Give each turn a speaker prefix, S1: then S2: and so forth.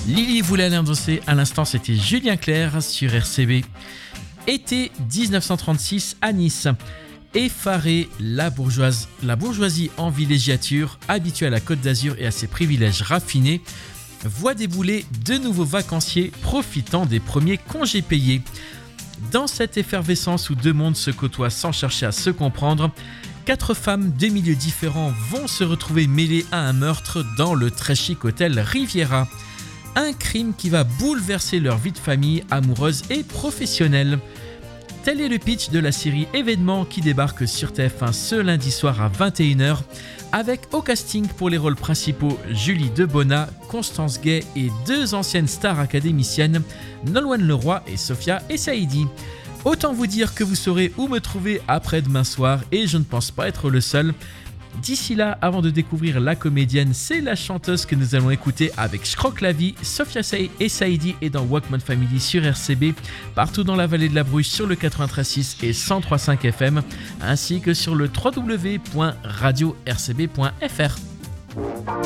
S1: Lily voulait l'endosser, à l'instant c'était Julien Clerc sur RCB. Été 1936 à Nice. Effarée, la bourgeoisie en villégiature, habituée à la Côte d'Azur et à ses privilèges raffinés, voit débouler de nouveaux vacanciers profitant des premiers congés payés. Dans cette effervescence où deux mondes se côtoient sans chercher à se comprendre, 4 femmes de milieux différents vont se retrouver mêlées à un meurtre dans le très chic hôtel Riviera. Un crime qui va bouleverser leur vie de famille, amoureuse et professionnelle. Tel est le pitch de la série Événements qui débarque sur TF1 ce lundi soir à 21h, avec au casting pour les rôles principaux Julie Debona, Constance Gay et 2 anciennes stars académiciennes, Nolwenn Leroy et Sophia Essaidi. Autant vous dire que vous saurez où me trouver après-demain soir et je ne pense pas être le seul. D'ici là, avant de découvrir la comédienne, c'est la chanteuse que nous allons écouter avec Je croque la vie, Sophia Essaidi et dans Walkman Family sur RCB, partout dans la vallée de la Bruche sur le 93.6 et 103.5 FM, ainsi que sur le www.radio-rcb.fr.